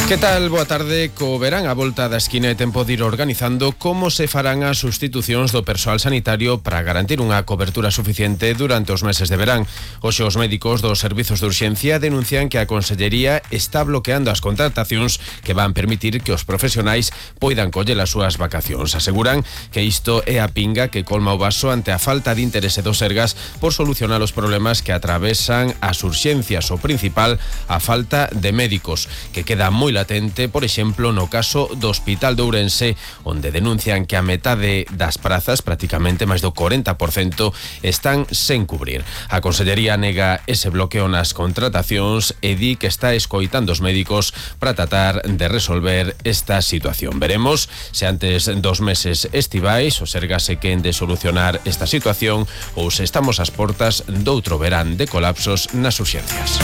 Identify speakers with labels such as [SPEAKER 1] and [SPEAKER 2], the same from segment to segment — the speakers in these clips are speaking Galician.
[SPEAKER 1] Que tal? Boa tarde. Co verán a volta da esquina é tempo de ir organizando como se farán as sustitucións do persoal sanitario para garantir unha cobertura suficiente durante os meses de verán. Hoxe os médicos dos servizos de urxencia denuncian que a Consellería está bloqueando as contratacións que van permitir que os profesionais poidan coller as súas vacacións. Aseguran que isto é a pinga que colma o vaso ante a falta de interese dos Sergas por solucionar os problemas que atravesan as urxencias. O principal, a falta de médicos, que queda moi latente, por exemplo, no caso do Hospital de Ourense, onde denuncian que a metade das prazas, prácticamente máis do 40%, están sen cubrir. A Consellería nega ese bloqueo nas contratacións e di que está escoitando os médicos para tratar de resolver esta situación. Veremos se antes dos meses estivais o Sergas se queren de solucionar esta situación ou se estamos ás portas doutro verán de colapsos nas urxencias.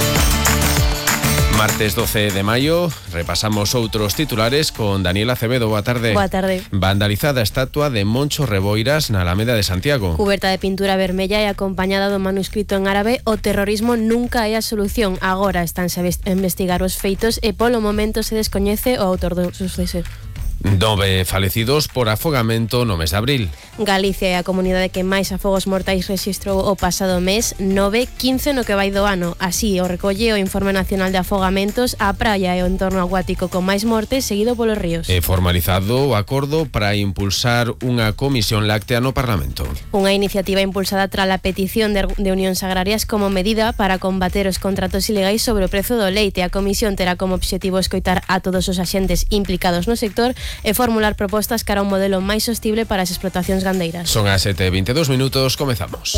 [SPEAKER 1] Martes 12 de maio, repasamos outros titulares con Daniela Acevedo. Boa tarde.
[SPEAKER 2] Boa tarde.
[SPEAKER 1] Vandalizada a estatua de Moncho Reboiras na Alameda de Santiago.
[SPEAKER 2] Cuberta de pintura vermella e acompañada do manuscrito en árabe "O terrorismo nunca é a solución". Agora estánse a investigar os feitos e polo momento se descoñece o autor do suceso.
[SPEAKER 1] 9 falecidos por afogamento no mes de abril.
[SPEAKER 2] Galicia é a comunidade que máis afogos mortais rexistrou o pasado mes, 15 no que vai do ano. Así o recolle o Informe Nacional de Afogamentos. A praia e o entorno acuático con máis mortes, seguido polos ríos.
[SPEAKER 1] É formalizado o acordo para impulsar unha comisión láctea no Parlamento.
[SPEAKER 2] Unha iniciativa impulsada tras a petición de unións agrarias como medida para combater os contratos ilegais sobre o prezo do leite. A comisión terá como obxectivo escoitar a todos os axentes implicados no sector e formular propostas cara a un modelo máis sostible para as explotacións gandeiras.
[SPEAKER 1] Son as 7:22 minutos, comezamos.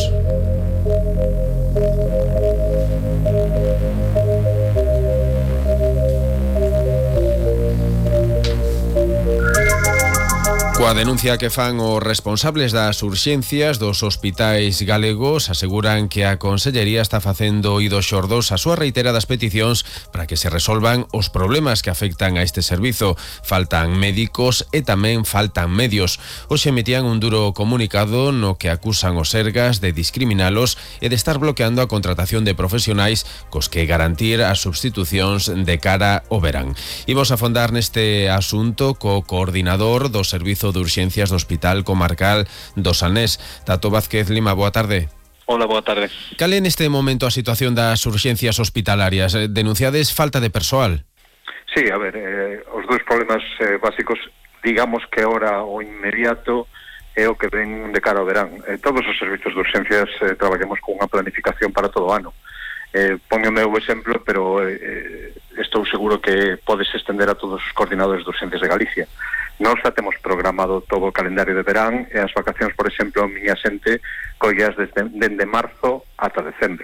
[SPEAKER 1] Coa denuncia que fan os responsables das urxencias dos hospitais galegos, aseguran que a Consellería está facendo oídos xordos ás súas reiteradas peticións para que se resolvan os problemas que afectan a este servizo. Faltan médicos e tamén faltan medios. Hoxe emitían un duro comunicado no que acusan os Sergas de discriminalos e de estar bloqueando a contratación de profesionais cos que garantir as substitucións de cara ao verán. Imos afondar neste asunto co coordinador do Servizo de Urxencias do Hospital Comarcal do Salnés, Tato Vázquez Lima. Boa tarde.
[SPEAKER 3] Hola, boa tarde.
[SPEAKER 1] Cal é neste momento a situación das urxencias hospitalarias? Denunciades falta de persoal?
[SPEAKER 3] Sí, a ver, os dois problemas básicos, digamos que ahora o inmediato é o que ven de cara ao verán. Todos os servizos de urxencias traballamos con unha planificación para todo o ano. Pongo o meu exemplo, pero estou seguro que podes estender a todos os coordinadores de urxencias de Galicia. Nós xa temos programado todo o calendario de verán e as vacacións, por exemplo, a miña xente collas dende marzo ata decembro.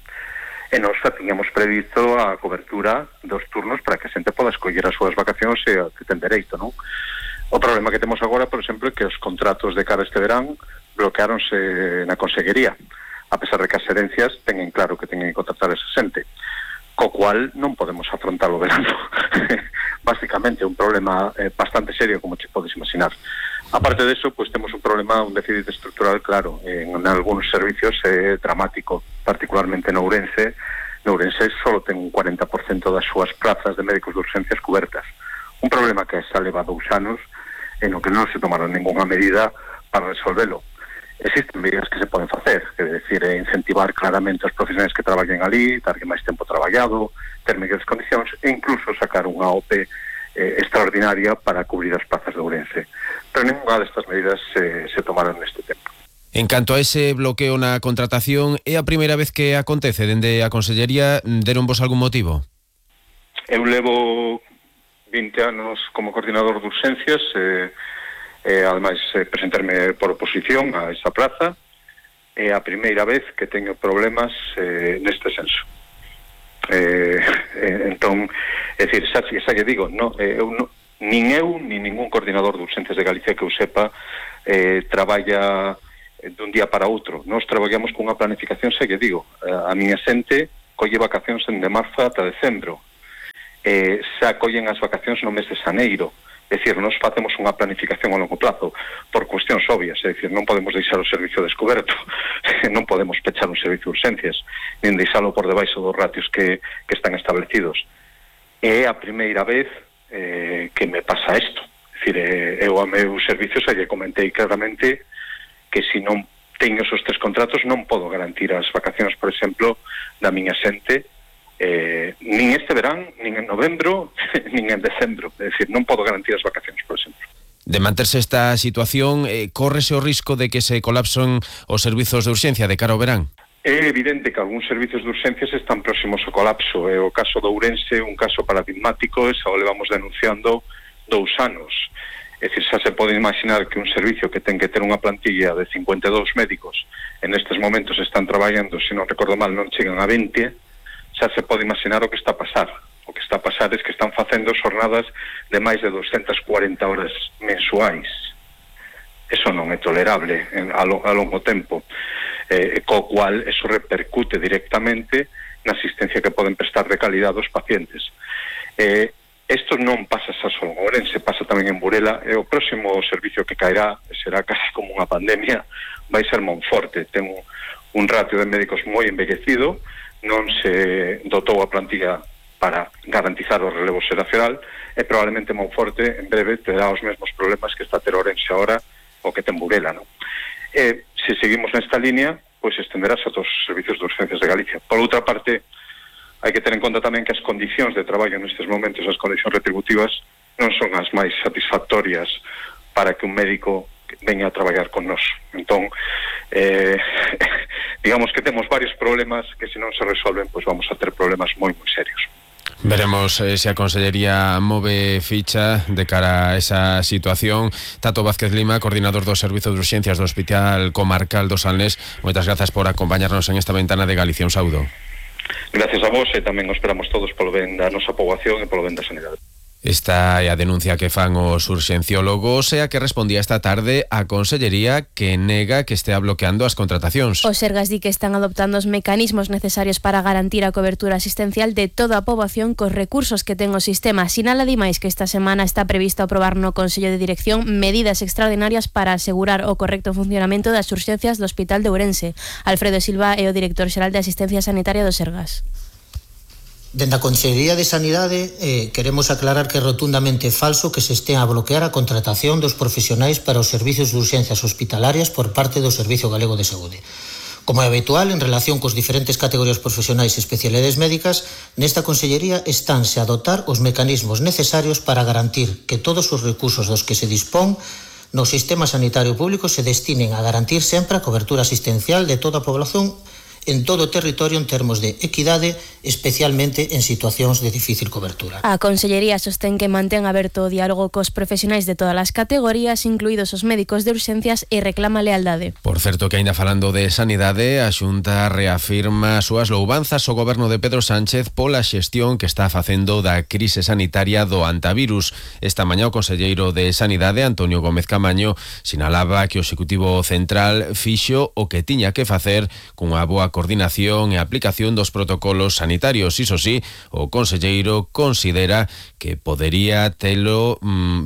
[SPEAKER 3] E nós xa tiñamos previsto a cobertura dos turnos para que a xente poda escoller as súas vacacións e que ten dereito, non? O problema que temos agora, por exemplo, é que os contratos de cara a este verán bloqueáronse na Consellería, a pesar de que as herencias teñen claro que teñen que contratar esa xente, co cual non podemos afrontar o verano. Básicamente un problema bastante serio, como te podes imaginar. Aparte de eso, pues temos un problema, un déficit estructural claro en algunos servicios dramático, particularmente en Ourense. En Ourense solo ten un 40% das súas plazas de médicos de urxencias cobertas. Un problema que xa leva 2 anos en o que non se tomaron ninguna medida para resolvelo. Existen medidas que se poden facer, é dicir, incentivar claramente os profesionais que traballen ali, darlle máis tempo traballado, ter mellores condicións e incluso sacar unha OPE extraordinaria para cubrir as plazas de Ourense. Pero ninguna destas medidas se tomaron neste tempo.
[SPEAKER 1] En canto a ese bloqueo na contratación, é a primeira vez que acontece dende a Consellería? Deronvos algún motivo?
[SPEAKER 3] Eu levo 20 anos como coordinador de urxencias ademais presentarme por oposición a esa plaza. É a primeira vez que teño problemas neste senso. Entón, é dicir, xa lle digo, nin eu, nin ningún coordinador de urxencias de Galicia que eu sepa traballa dun día para outro. Nós traballamos con unha planificación, xa lle digo, a miña xente colle vacacións de marzo ata decembro. Xa collen as vacacións no mes de xaneiro. É dicir, nós facemos unha planificación a longo plazo por cuestións obvias, é dicir, non podemos deixar o servicio descoberto, non podemos pechar un servicio de urxencias, nin deixalo por debaixo dos ratios que están establecidos. é a primeira vez que me pasa isto. É dicir, eu a meus servicios lle comentei claramente que se non teño esos 3 contratos non podo garantir as vacacións, por exemplo, da miña xente, nin este verán, nin en novembro, nin en decembro. É dicir, non podo garantir as vacacións, por exemplo.
[SPEAKER 1] De manterse esta situación, córrese o risco de que se colapsen os servizos de urxencia de cara ao verán?
[SPEAKER 3] É evidente que algúns servizos de urxencias están próximos ao colapso. É o caso de Ourense, un caso paradigmático, e xa o levamos denunciando 2 anos. É dicir, xa se pode imaginar que un servicio que ten que ter unha plantilla de 52 médicos en estes momentos están traballando, se non recordo mal, non chegan a 20, xa se pode imaginar o que está a pasar. O que está a pasar é que están facendo xornadas de máis de 240 horas mensuais. Eso non é tolerable a longo tempo, co cual eso repercute directamente na asistencia que poden prestar de calidad aos pacientes. Isto non pasa xa só en Ourense, pasa tamén en Burela, e o próximo servicio que caerá, será casi como unha pandemia, vai ser Monforte. Ten un ratio de médicos moi envellecido, non se dotou a plantilla para garantizar o relevo xeracional, e probablemente Monforte en breve terá os mesmos problemas que está a ter Ourense ahora o que ten Burela, non? E se seguimos nesta línea, pois estenderás a todos os servicios de urgencias de Galicia. Por outra parte, hai que ter en conta tamén que as condicións de traballo nestes momentos, as condicións retributivas, non son as máis satisfactorias para que un médico veña a traballar con nós. Entón, digamos que temos varios problemas que se non se resolven, pois vamos a ter problemas moi serios.
[SPEAKER 1] Veremos se a Consellería move ficha de cara a esa situación. Tato Vázquez Lima, coordinador do Servizo de Urxencias do Hospital Comarcal do Salnés, moitas grazas por acompañarnos en esta ventana de Galicia. Un saúdo.
[SPEAKER 3] Gracias a vos, e tamén os esperamos todos polo ben da nosa poboación e polo ben da sanidade.
[SPEAKER 1] Esta é a denuncia que fan os urxenciólogos e a que respondía esta tarde a Consellería, que nega que estea bloqueando as contratacións.
[SPEAKER 2] Os Sergas di que están adoptando os mecanismos necesarios para garantir a cobertura asistencial de toda a poboación cos recursos que ten o sistema. Sinala ademais que esta semana está previsto aprobar no Consello de Dirección medidas extraordinarias para asegurar o correcto funcionamento das urxencias do Hospital de Ourense. Alfredo Silva é o director xeral de Asistencia Sanitaria dos Sergas.
[SPEAKER 4] Dende a Consellería de Sanidade queremos aclarar que é rotundamente falso que se estea a bloquear a contratación dos profesionais para os servizos de urxencias hospitalarias por parte do Servizo Galego de Saúde. Como é habitual, en relación cos diferentes categorías profesionais e especialidades médicas, nesta Consellería estánse a dotar os mecanismos necesarios para garantir que todos os recursos dos que se dispón no sistema sanitario público se destinen a garantir sempre a cobertura asistencial de toda a población en todo o territorio en termos de equidade, especialmente en situacións de difícil cobertura.
[SPEAKER 2] A Consellería sostén que mantén aberto o diálogo cos profesionais de todas as categorías, incluídos os médicos de urxencias, e reclama lealdade.
[SPEAKER 1] Por certo, que aínda falando de sanidade, a Xunta reafirma as súas louvanzas ao goberno de Pedro Sánchez pola xestión que está facendo da crise sanitaria do antivirus. Esta mañá o conselleiro de Sanidade, Antonio Gómez Camaño, sinalaba que o Executivo Central fixo o que tiña que facer cunha boa coordinación e aplicación dos protocolos sanitarios. Iso sí, o conselleiro considera que podería telo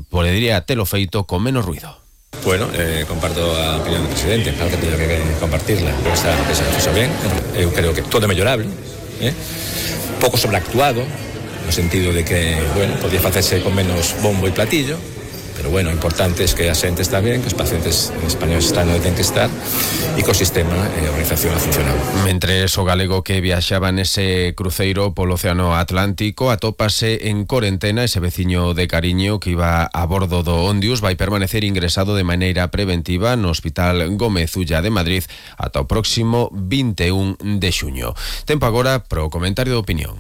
[SPEAKER 1] feito con menos ruido.
[SPEAKER 5] Bueno, comparto a opinión do presidente, claro que teño que compartirla. Esa fixo ben, eu creo que todo é mellorable, pouco sobreactuado, no sentido de que, bueno, podía facerse con menos bombo e platillo, pero bueno, o importante é que a xente está ben, que os pacientes españoles están onde ten que estar e que o sistema e a organización ha funcionado.
[SPEAKER 1] Mentres o galego que viaxaba nese cruceiro polo Océano Atlántico atópase en corentena, ese veciño de Cariño que iba a bordo do Ondius vai permanecer ingresado de maneira preventiva no Hospital Gómez Ulla de Madrid ata o próximo 21 de xuño. Tempo agora pro comentario de opinión.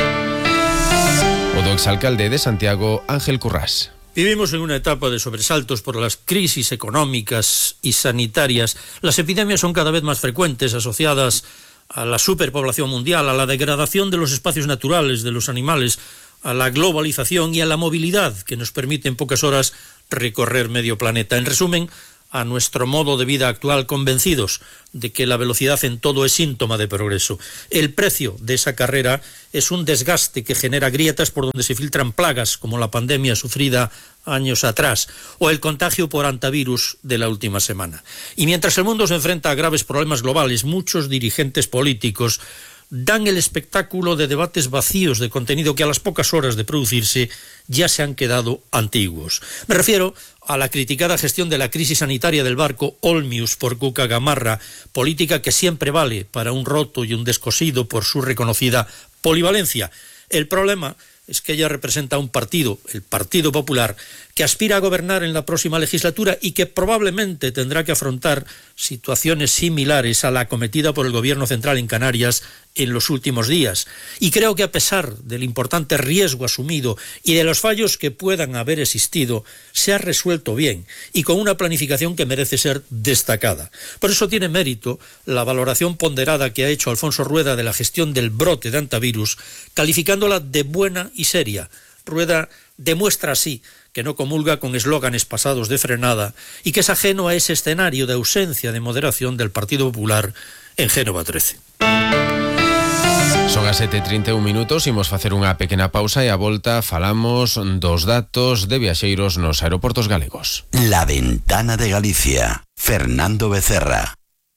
[SPEAKER 1] O do exalcalde de Santiago, Ángel Currás.
[SPEAKER 6] Vivimos en una etapa de sobresaltos por las crisis económicas y sanitarias. Las epidemias son cada vez más frecuentes, asociadas a la superpoblación mundial, a la degradación de los espacios naturales, de los animales, a la globalización y a la movilidad que nos permite en pocas horas recorrer medio planeta. En resumen, a nuestro modo de vida actual, convencidos de que la velocidad en todo es síntoma de progreso. El precio de esa carrera es un desgaste que genera grietas por donde se filtran plagas, como la pandemia sufrida años atrás, o el contagio por antivirus de la última semana. Y mientras el mundo se enfrenta a graves problemas globales, muchos dirigentes políticos dan el espectáculo de debates vacíos de contenido que a las pocas horas de producirse ya se han quedado antiguos. Me refiero a la criticada gestión de la crisis sanitaria del barco Olmius por Cuca Gamarra, política que siempre vale para un roto y un descosido por su reconocida polivalencia. El problema es que ella representa un partido, el Partido Popular, que aspira a gobernar en la próxima legislatura y que probablemente tendrá que afrontar situaciones similares a la acometida por el Gobierno central en Canarias en los últimos días. Y creo que a pesar del importante riesgo asumido y de los fallos que puedan haber existido, se ha resuelto bien y con una planificación que merece ser destacada. Por eso tiene mérito la valoración ponderada que ha hecho Alfonso Rueda de la gestión del brote de antivirus, calificándola de buena y seria. Rueda demuestra así que no comulga con eslóganes pasados de frenada y que es ajeno a ese escenario de ausencia de moderación del Partido Popular en Génova 13.
[SPEAKER 1] Son as 7:31 minutos, imos facer unha pequena pausa e a volta falamos dos datos de viaxeiros nos aeroportos galegos.
[SPEAKER 7] La Ventana de Galicia, Fernando Becerra.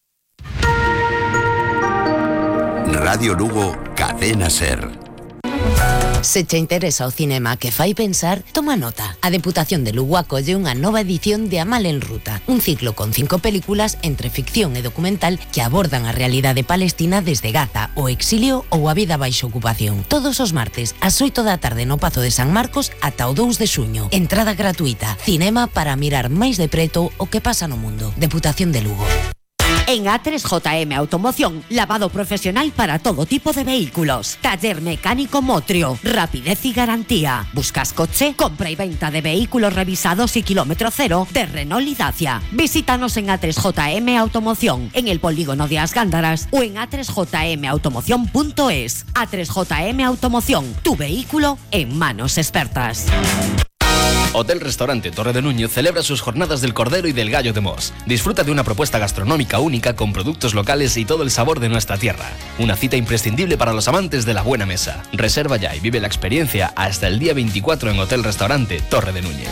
[SPEAKER 7] Radio Lugo, Cadena Ser.
[SPEAKER 8] Se che interesa o cinema que fai pensar, toma nota. A Deputación de Lugo acolle unha nova edición de A Mal en Ruta, un ciclo con 5 películas entre ficción e documental que abordan a realidade palestina desde Gaza, o exilio ou a vida baixo ocupación. Todos os martes, ás 8 da tarde no Pazo de San Marcos ata o 2 de xuño. Entrada gratuita. Cinema para mirar máis de preto o que pasa no mundo. Deputación de Lugo.
[SPEAKER 9] En A3JM Automoción, lavado profesional para todo tipo de vehículos. Taller mecánico Motrio, rapidez y garantía. ¿Buscas coche? Compra y venta de vehículos revisados y kilómetro cero de Renault y Dacia. Visítanos en A3JM Automoción, en el polígono de As Gándaras o en a3jmautomoción.es. A3JM Automoción, tu vehículo en manos expertas.
[SPEAKER 10] Hotel Restaurante Torre de Núñez celebra sus jornadas del Cordero y del Gallo de Mos. Disfruta de una propuesta gastronómica única con productos locales y todo el sabor de nuestra tierra. Una cita imprescindible para los amantes de la buena mesa. Reserva ya y vive la experiencia hasta el día 24 en Hotel Restaurante Torre de Núñez.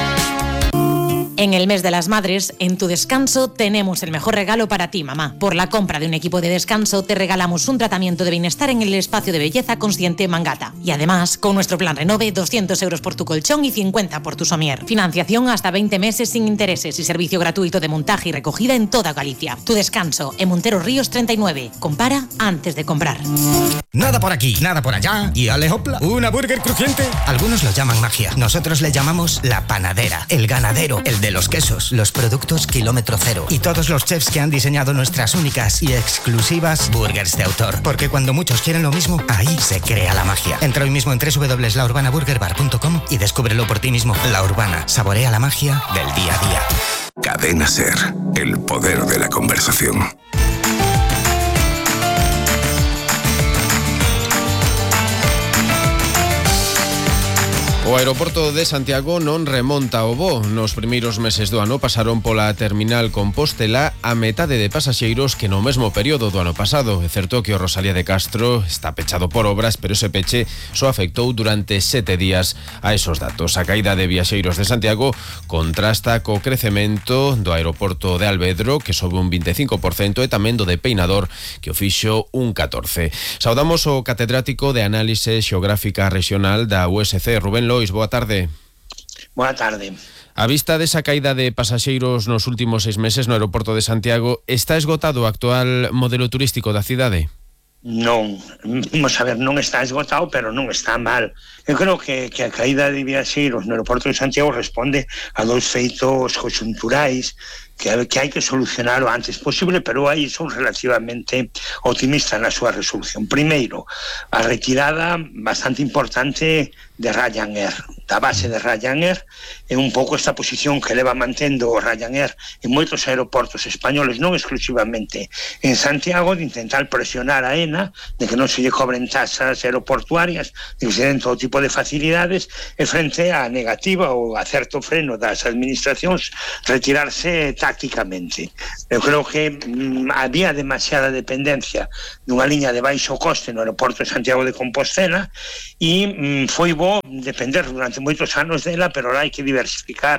[SPEAKER 11] En el mes de las madres, en Tu Descanso, tenemos el mejor regalo para ti, mamá. Por la compra de un equipo de descanso, te regalamos un tratamiento de bienestar en el espacio de belleza Consciente Mangata. Y además, con nuestro plan Renove, 200 euros por tu colchón y 50 por tu somier. Financiación hasta 20 meses sin intereses y servicio gratuito de montaje y recogida en toda Galicia. Tu Descanso, en Montero Ríos 39. Compara antes de comprar.
[SPEAKER 12] Nada por aquí, nada por allá y ale hopla, una burger crujiente. Algunos lo llaman magia, nosotros le llamamos la panadera, el ganadero, el de los quesos, los productos kilómetro cero y todos los chefs que han diseñado nuestras únicas y exclusivas burgers de autor. Porque cuando muchos quieren lo mismo, ahí se crea la magia. Entra hoy mismo en www.laurbanaburgerbar.com y descúbrelo por ti mismo. La Urbana, saborea la magia del día a día.
[SPEAKER 7] Cadena Ser, el poder de la conversación.
[SPEAKER 1] O aeroporto de Santiago non remonta o voo. Nos primeiros meses do ano pasaron pola terminal Compostela a metade de pasaxeiros que no mesmo período do ano pasado. É certo que o Rosalía de Castro está pechado por obras, pero ese peche só afectou durante 7 días a esos datos. A caída de viaxeiros de Santiago contrasta co crecemento do aeroporto de Alvedro, que sobe un 25%, e tamén do de Peinador, que o fixo un 14%. Saudamos o catedrático de Análise Xeográfica Regional da USC, Rubén Lois, boa tarde.
[SPEAKER 13] Boa tarde.
[SPEAKER 1] A vista desa caída de pasaxeiros nos últimos 6 meses no aeroporto de Santiago, está esgotado o actual modelo turístico da cidade?
[SPEAKER 13] Non, vamos a ver, non está esgotado, pero non está mal. Eu creo que a caída de viaxeiros no aeroporto de Santiago responde a dous feitos conxunturais que hai que solucionar o antes posible, pero aí son relativamente optimistas na súa resolución. Primeiro, a retirada bastante importante de Ryanair, da base de Ryanair, é un pouco esta posición que leva mantendo o Ryanair en moitos aeroportos españoles, non exclusivamente en Santiago, de intentar presionar a ENA de que non se lle cobren tasas aeroportuarias, de que se den todo tipo de facilidades, e frente á negativa ou a certo freno das administracións retirarse tácticamente. Eu creo que había demasiada dependencia dunha liña de baixo coste no aeroporto de Santiago de Compostela e foi bo depender durante moitos anos dela, pero ahora hai que diversificar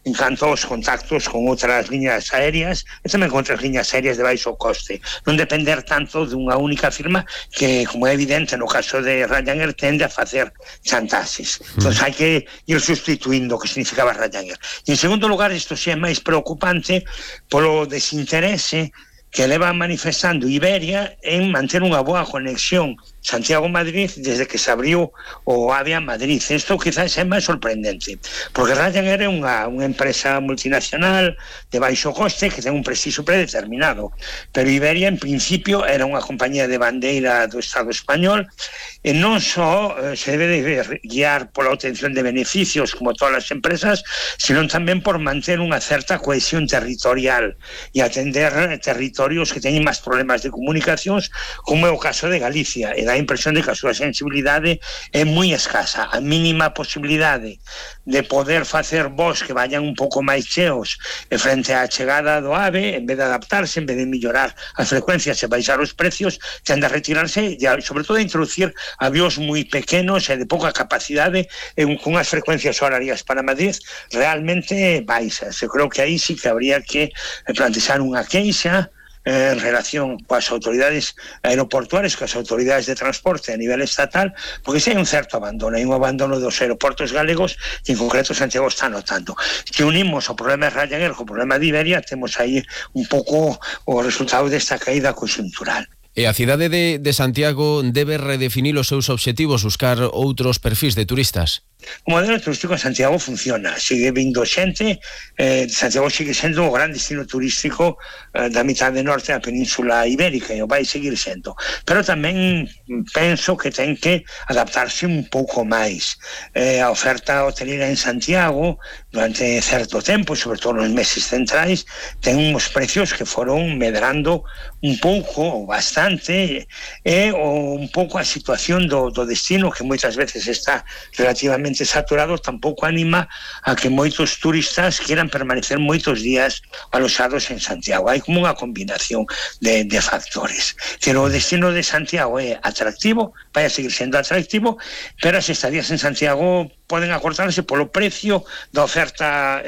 [SPEAKER 13] en canto aos contactos con outras liñas aéreas e tamén con outras liñas aéreas de baixo coste. Non depender tanto dunha única firma que, como é evidente no caso de Ryanair, tende a facer chantaxes. Entón hai que ir sustituindo o que significaba Ryanair. E en segundo lugar, isto sí é máis preocupante polo desinterese que leva manifestando Iberia en manter unha boa conexión Santiago-Madrid desde que se abriu o AVE a Madrid. Isto quizás é máis sorprendente, porque Ryanair é unha empresa multinacional de baixo coste que ten un prestixio predeterminado, pero Iberia en principio era unha compañía de bandeira do Estado español e non só se debe de guiar pola obtención de beneficios como todas as empresas, sino tamén por manter unha certa cohesión territorial e atender territorios que teñen máis problemas de comunicacións, como é o caso de Galicia. E dá a impresión de que a súa sensibilidade é moi escasa. A mínima posibilidade de poder facer voos que vayan un pouco máis cheos e frente á chegada do AVE, en vez de adaptarse, en vez de mellorar as frecuencias e baixar os precios, tende a retirarse e sobre todo a introducir avións moi pequenos e de pouca capacidade con as frecuencias horarias para Madrid realmente baixas. Eu creo que aí sí que habría que plantexar unha queixa en relación coas autoridades aeroportuarias, coas autoridades de transporte a nivel estatal, porque se hai un certo abandono, hai un abandono dos aeroportos galegos que en concreto Santiago está notando. Se unimos o problema de Ryanair co problema de Iberia, temos aí un pouco o resultado desta caída conxuntural.
[SPEAKER 1] E a cidade de Santiago debe redefinir os seus obxectivos, buscar outros perfis de turistas?
[SPEAKER 13] O modelo turístico en Santiago funciona, sigue vindo xente, Santiago sigue sendo o gran destino turístico da mitade norte da Península Ibérica e o vai seguir sendo, pero tamén penso que ten que adaptarse un pouco máis. A oferta hotelera en Santiago durante certo tempo, sobre todo nos meses centrais, ten uns precios que foron medrando un pouco, bastante, e un pouco a situación do destino, que moitas veces está relativamente saturado, tampouco anima a que moitos turistas quieran permanecer moitos días aloxados en Santiago. Hai como unha combinación de factores. Pero o destino de Santiago é atractivo, vai a seguir sendo atractivo, pero as estadías en Santiago poden acortarse polo precio da oferta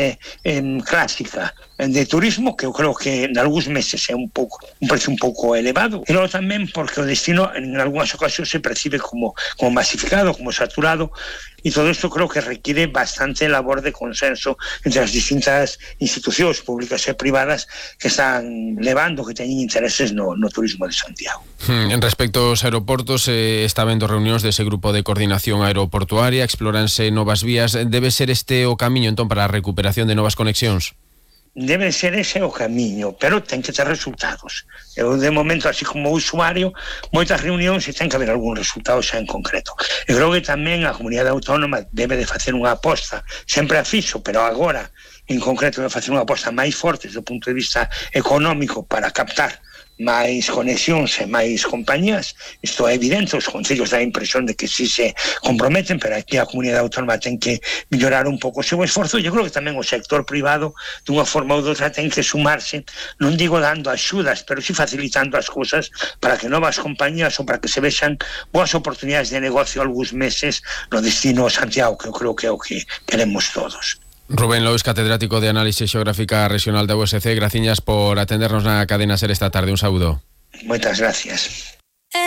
[SPEAKER 13] clásica de turismo, que eu creo que en algúns meses é un precio un pouco elevado, e logo tamén porque o destino en algunhas ocasións se percibe como masificado, como saturado, e todo isto creo que requiere bastante labor de consenso entre as distintas institucións públicas e privadas que están levando, que teñen intereses no turismo de Santiago.
[SPEAKER 1] En respecto aos aeroportos, está vendo reunións dese grupo de coordinación aeroportuaria, exploranse novas vías. Debe ser este o camiño entón para a recuperación de novas conexións?
[SPEAKER 13] Debe ser ese o camiño, pero ten que ter resultados. Eu, de momento, así como usuario, moitas reunións e ten que haber algún resultado xa en concreto. Eu creo que tamén a comunidade autónoma debe de facer unha aposta, sempre a fixo, pero agora, en concreto, debe facer unha aposta máis forte do punto de vista económico para captar máis conexións e máis compañías. Isto é evidente, os concellos dá a impresión de que si se comprometen, pero aquí a comunidade autónoma ten que mellorar un pouco o seu esforzo. Eu creo que tamén o sector privado, dunha forma ou doutra, ten que sumarse, non digo dando axudas, pero si facilitando as cousas para que novas compañías ou para que se vexan boas oportunidades de negocio algúns meses no destino Santiago, que eu creo que é o que queremos todos.
[SPEAKER 1] Rubén Lois, catedrático de Análise Xeográfica Regional da USC, graciñas por atendernos na cadena SER esta tarde. Un saúdo.
[SPEAKER 13] Moitas gracias.